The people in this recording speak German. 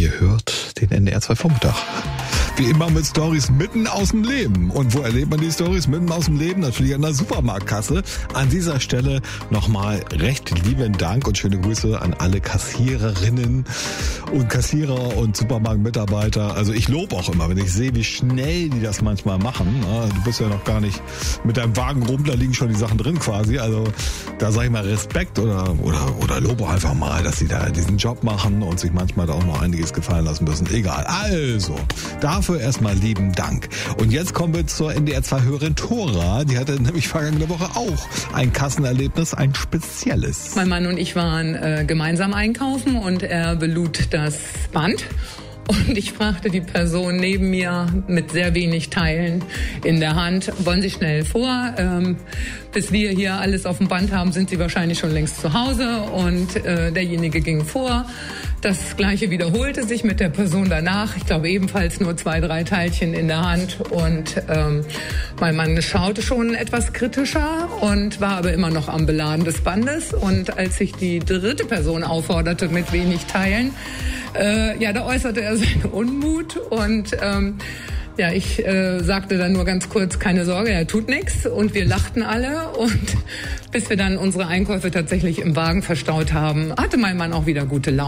Ihr hört den NDR 2 Vormittag. Wie immer mit Storys mitten aus dem Leben. Und wo erlebt man die Storys mitten aus dem Leben? Natürlich an der Supermarktkasse. An dieser Stelle nochmal recht lieben Dank und schöne Grüße an alle Kassiererinnen und Kassierer und Supermarktmitarbeiter. Also ich lobe auch immer, wenn ich sehe, wie schnell die das manchmal machen. Du bist ja noch gar nicht mit deinem Wagen rum, da liegen schon die Sachen drin quasi. Also da sage ich mal Respekt oder lobe einfach mal, dass sie da diesen Job machen und sich manchmal da auch noch einiges gefallen lassen müssen. Egal. Also, dafür erstmal lieben Dank. Und jetzt kommen wir zur NDR 2 Hörerin Thora. Die hatte nämlich vergangene Woche auch ein Kassenerlebnis, ein spezielles. Mein Mann und ich waren gemeinsam einkaufen und er belud das Band. Und ich fragte die Person neben mir mit sehr wenig Teilen in der Hand, wollen Sie schnell vor? Bis wir hier alles auf dem Band haben, sind Sie wahrscheinlich schon längst zu Hause. Und derjenige ging vor. Das Gleiche wiederholte sich mit der Person danach. Ich glaube ebenfalls nur 2, 3 Teilchen in der Hand. Und mein Mann schaute schon etwas kritischer und war aber immer noch am Beladen des Bandes. Und als ich die dritte Person aufforderte mit wenig Teilen, da äußerte er seinen Unmut und ich sagte dann nur ganz kurz, keine Sorge, er tut nichts und wir lachten alle und bis wir dann unsere Einkäufe tatsächlich im Wagen verstaut haben, hatte mein Mann auch wieder gute Laune.